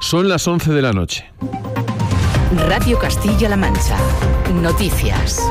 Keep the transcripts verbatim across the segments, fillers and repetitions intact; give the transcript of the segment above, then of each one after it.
Son las once de la noche. Radio Castilla-La Mancha. Noticias.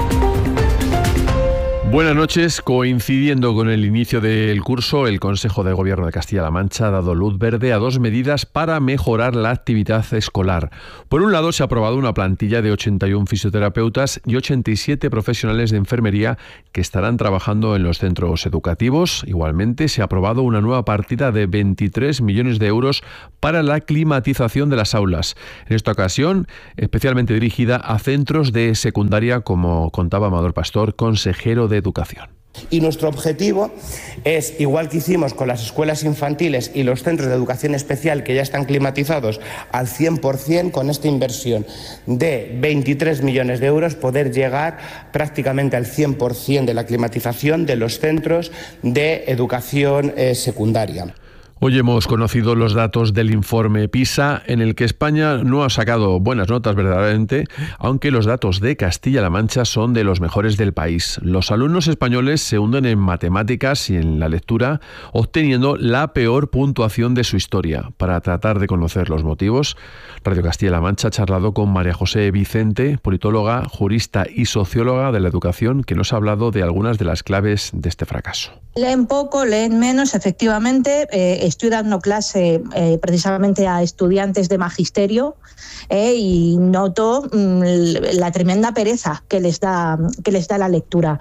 Buenas noches. Coincidiendo con el inicio del curso, el Consejo de Gobierno de Castilla-La Mancha ha dado luz verde a dos medidas para mejorar la actividad escolar. Por un lado, se ha aprobado una plantilla de ochenta y uno fisioterapeutas y ochenta y siete profesionales de enfermería que estarán trabajando en los centros educativos. Igualmente, se ha aprobado una nueva partida de veintitrés millones de euros para la climatización de las aulas. En esta ocasión, especialmente dirigida a centros de secundaria, como contaba Amador Pastor, consejero de Educación. Y nuestro objetivo es, igual que hicimos con las escuelas infantiles y los centros de educación especial que ya están climatizados al cien por ciento, con esta inversión de veintitrés millones de euros, poder llegar prácticamente al cien por ciento de la climatización de los centros de educación eh, secundaria. Hoy hemos conocido los datos del informe PISA, en el que España no ha sacado buenas notas verdaderamente, aunque los datos de Castilla-La Mancha son de los mejores del país. Los alumnos españoles se hunden en matemáticas y en la lectura, obteniendo la peor puntuación de su historia. Para tratar de conocer los motivos, Radio Castilla-La Mancha ha charlado con María José Vicente, politóloga, jurista y socióloga de la educación, que nos ha hablado de algunas de las claves de este fracaso. Leen poco, leen menos, efectivamente. Eh, estoy dando clase eh, precisamente a estudiantes de magisterio eh, y noto mm, la tremenda pereza que les da, que les da la lectura.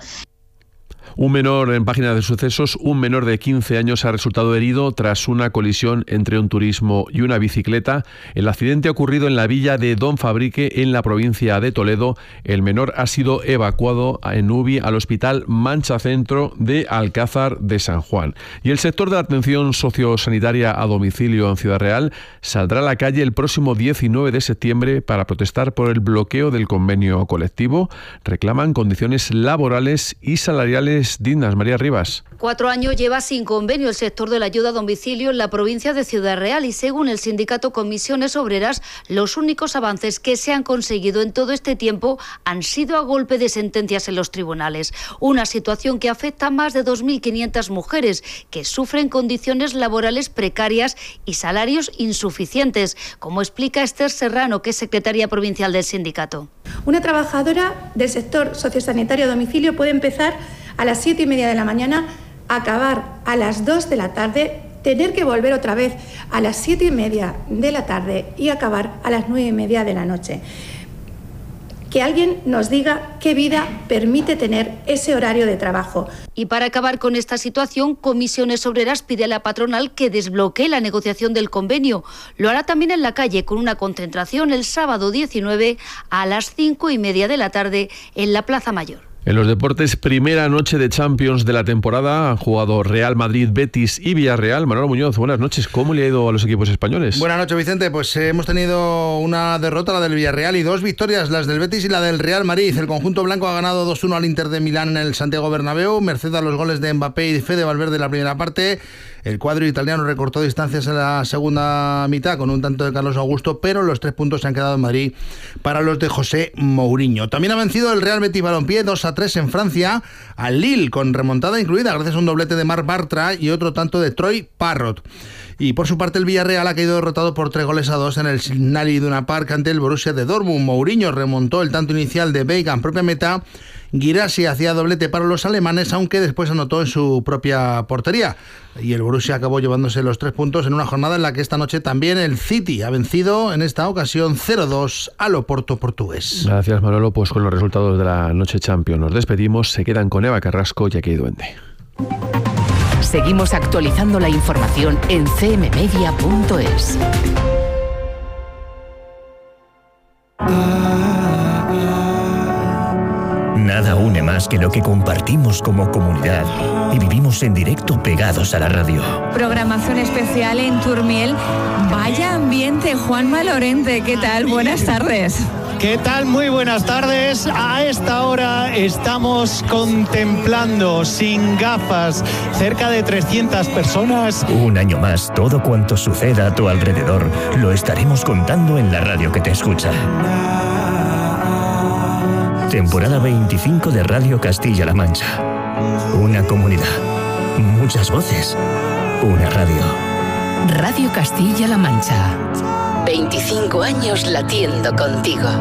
Un menor, en página de sucesos, un menor de quince años ha resultado herido tras una colisión entre un turismo y una bicicleta. El accidente ha ocurrido en la villa de Don Fabrique, en la provincia de Toledo. El menor ha sido evacuado en U B I al Hospital Mancha Centro de Alcázar de San Juan. Y el sector de la atención sociosanitaria a domicilio en Ciudad Real saldrá a la calle el próximo diecinueve de septiembre para protestar por el bloqueo del convenio colectivo. Reclaman condiciones laborales y salariales dignas. María Rivas. Cuatro años lleva sin convenio el sector de la ayuda a domicilio en la provincia de Ciudad Real y, según el sindicato Comisiones Obreras, los únicos avances que se han conseguido en todo este tiempo han sido a golpe de sentencias en los tribunales. Una situación que afecta a más de dos mil quinientas mujeres que sufren condiciones laborales precarias y salarios insuficientes, como explica Esther Serrano, que es secretaria provincial del sindicato. Una trabajadora del sector sociosanitario a domicilio puede empezar a las siete y media de la mañana, acabar a las dos de la tarde, tener que volver otra vez a las siete y media de la tarde y acabar a las nueve y media de la noche. Que alguien nos diga qué vida permite tener ese horario de trabajo. Y para acabar con esta situación, Comisiones Obreras pide a la patronal que desbloquee la negociación del convenio. Lo hará también en la calle, con una concentración el sábado diecinueve a las cinco y media de la tarde en la Plaza Mayor. En los deportes, primera noche de Champions de la temporada. Han jugado Real Madrid, Betis y Villarreal. Manolo Muñoz, buenas noches. ¿Cómo le ha ido a los equipos españoles? Buenas noches, Vicente. Pues eh, hemos tenido una derrota, la del Villarreal, y dos victorias, las del Betis y la del Real Madrid. El conjunto blanco ha ganado dos uno al Inter de Milán en el Santiago Bernabéu, merced a los goles de Mbappé y Fede Valverde en la primera parte. El cuadro italiano recortó distancias en la segunda mitad con un tanto de Carlos Augusto, pero los tres puntos se han quedado en Madrid para los de José Mourinho. También ha vencido el Real Betis Balompié dos a tres en Francia al Lille, con remontada incluida gracias a un doblete de Marc Bartra y otro tanto de Troy Parrott. Y por su parte el Villarreal ha caído derrotado por tres goles a dos en el Signal Iduna Park ante el Borussia de Dortmund. Mourinho remontó el tanto inicial de Veiga en propia meta. Guirassy hacía doblete para los alemanes, aunque después anotó en su propia portería. Y el Borussia acabó llevándose los tres puntos en una jornada en la que esta noche también el City ha vencido, en esta ocasión cero dos al Oporto portugués. Gracias, Manolo. Pues con los resultados de la noche Champions nos despedimos. Se quedan con Eva Carrasco y aquí Duende. Seguimos actualizando la información en c m media punto es. Nada une más que lo que compartimos como comunidad y vivimos en directo pegados a la radio. Programación especial en Turmiel. Vaya ambiente, Juanma Lorente, ¿qué tal? Buenas tardes. ¿Qué tal? Muy buenas tardes. A esta hora estamos contemplando sin gafas cerca de trescientas personas. Un año más, todo cuanto suceda a tu alrededor lo estaremos contando en la radio que te escucha. Temporada veinticinco de Radio Castilla-La Mancha. Una comunidad, muchas voces, una radio. Radio Castilla-La Mancha. veinticinco años latiendo contigo.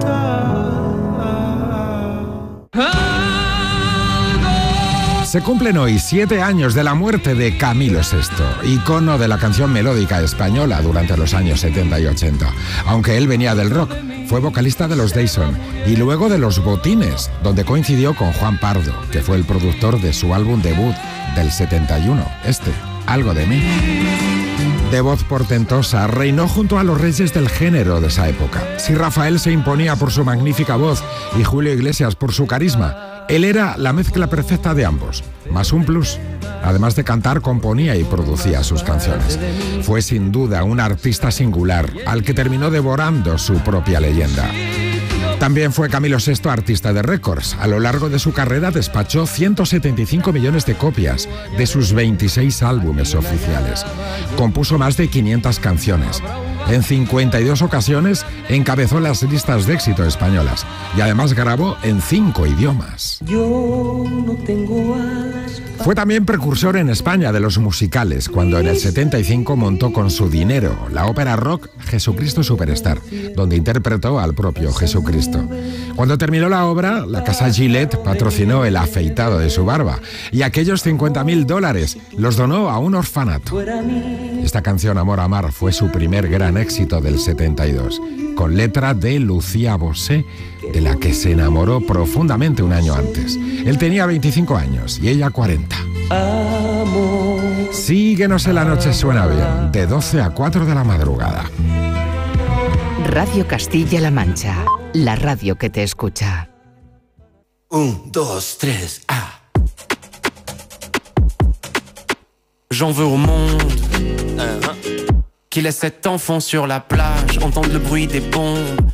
Se cumplen hoy siete años de la muerte de Camilo sexto, icono de la canción melódica española durante los años setenta y ochenta. Aunque él venía del rock, fue vocalista de los Dyson y luego de Los Botines, donde coincidió con Juan Pardo, que fue el productor de su álbum debut del setenta y uno, este, Algo de mí. De voz portentosa, reinó junto a los reyes del género de esa época. Si Rafael se imponía por su magnífica voz y Julio Iglesias por su carisma, él era la mezcla perfecta de ambos, más un plus. Además de cantar, componía y producía sus canciones. Fue sin duda un artista singular, al que terminó devorando su propia leyenda. También fue Camilo sexto artista de récords. A lo largo de su carrera despachó ciento setenta y cinco millones de copias de sus veintiséis álbumes oficiales. Compuso más de quinientas canciones. En cincuenta y dos ocasiones encabezó las listas de éxito españolas y además grabó en cinco idiomas. Yo no tengo alas. Fue también precursor en España de los musicales, cuando en el setenta y cinco montó con su dinero la ópera rock Jesucristo Superstar, donde interpretó al propio Jesucristo. Cuando terminó la obra, la casa Gillette patrocinó el afeitado de su barba y aquellos cincuenta mil dólares los donó a un orfanato. Esta canción, Amor a Amar, fue su primer gran éxito del setenta y dos, con letra de Lucía Bosé, de la que se enamoró profundamente un año antes. Él tenía veinticinco años y ella cuarenta. Síguenos en La Noche Suena Bien, de doce a cuatro de la madrugada. Radio Castilla-La Mancha, la radio que te escucha. Un, dos, tres, ah. J'en veux au monde uh-huh. Qui laisse cet enfant sur la plage, entendre le bruit des bombes.